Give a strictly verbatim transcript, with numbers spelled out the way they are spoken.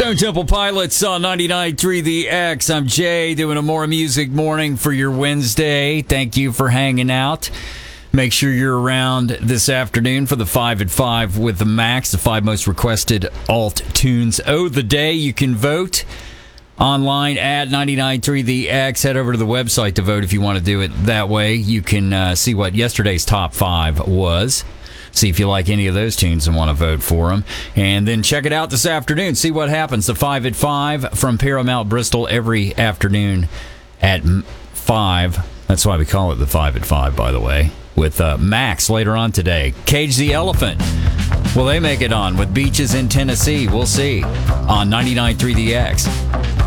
Stone Temple Pilots on ninety-nine point three The X. I'm Jay, doing a More Music morning for your Wednesday. Thank you for hanging out. Make sure you're around this afternoon for the five at five with the Max, the five most requested alt tunes of the day. You can vote online at ninety-nine point three The X. Head over to the website to vote if you want to do it that way. You can uh, see what yesterday's top five was. See if you like any of those tunes and want to vote for them. And then check it out this afternoon. See what happens. The five at five from Paramount Bristol every afternoon at five. That's why we call it the five at five, by the way. With uh, Max later on today. Cage the Elephant. Will they make it on with Beaches in Tennessee? We'll see on ninety-nine point three The X.